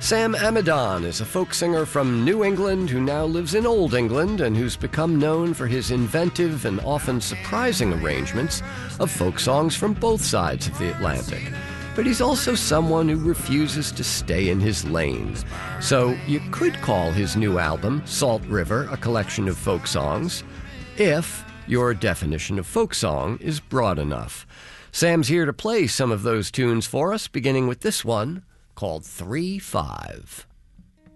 Sam Amidon is a folk singer from New England who now lives in Old England and who's become known for his inventive and often surprising arrangements of folk songs from both sides of the Atlantic. But he's also someone who refuses to stay in his lane. So you could call his new album, Salt River, a collection of folk songs, if your definition of folk song is broad enough. Sam's here to play some of those tunes for us, beginning with this one called 3-5.